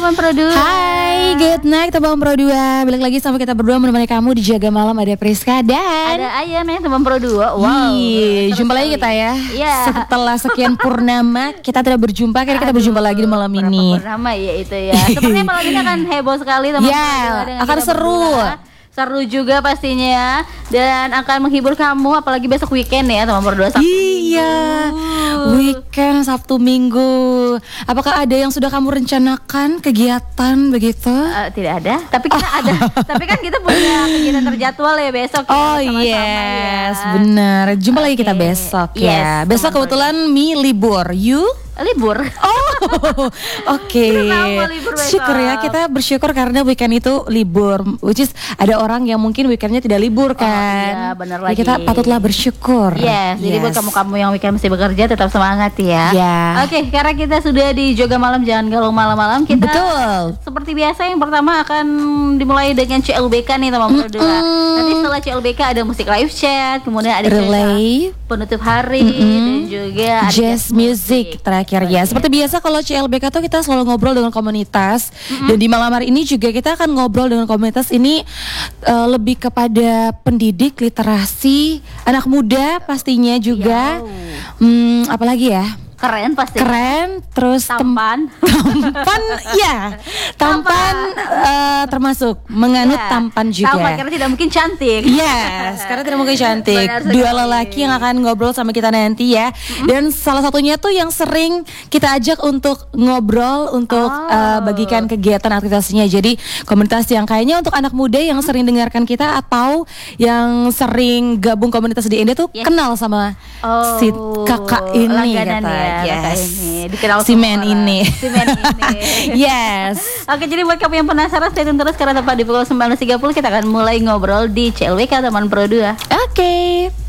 teman Pro 2. Hai, good night teman Pro 2. Balik lagi sama kita berdua menemani kamu di Jaga Malam. Ada Priska dan ada Ayan ya teman Pro 2. Wow. Jumpa lagi kita ya. Setelah sekian purnama kita tidak berjumpa, akhirnya kita berjumpa lagi di malam ini. Purnama ya itu ya. Sepertinya malam ini akan heboh sekali teman Pro 2. Akan seru. Seru juga pastinya dan akan menghibur kamu, apalagi besok weekend ya teman Pro 2. Iya, weekend Sabtu Minggu. Apakah ada yang sudah kamu rencanakan kegiatan begitu? Tidak ada, tapi kita ada. Tapi kan kita punya kegiatan terjadwal ya besok. Oh yes, benar. Jumpa lagi kita besok ya. Besok kebetulan Mi libur. You? Libur. Oh, oke. Syukur ya, kita bersyukur karena weekend itu libur. Which is ada orang yang mungkin weekendnya tidak libur kan. Iya, benar lagi. Kita patutlah bersyukur. Jadi buat kamu-kamu yang weekend masih bekerja tetap semangat ya. Oke, karena kita sudah di Joga Malam Jangan Galau Malam-malam, kita seperti biasa yang pertama akan dimulai dengan CLBK nih teman Pro 2. Nanti setelah CLBK ada musik live chat, kemudian ada relay penutup hari dan juga ada jazz music terakhir ya. Seperti biasa kalau CLBK tuh kita selalu ngobrol dengan komunitas. Dan di malam hari ini juga kita akan ngobrol dengan komunitas ini lebih kepada pendidik, literasi, anak muda pastinya juga. Apalagi ya? Keren pasti. Keren, terus tampan. Tampan termasuk menganut tampan juga. Tampan karena tidak mungkin cantik. Yes, karena tidak mungkin cantik. Dua lelaki yang akan ngobrol sama kita nanti ya. Dan salah satunya tuh yang sering kita ajak untuk ngobrol, untuk bagikan kegiatan aktivitasnya. Jadi komunitas yang kayaknya untuk anak muda yang sering dengarkan kita atau yang sering gabung komunitas di India tuh kenal sama si kakak ini katanya. Dikenal si men ini. Yes. Oke, jadi buat kamu yang penasaran stay tune terus karena tepat di pukul 19.30 kita akan mulai ngobrol di CLBK teman Pro 2. Oke.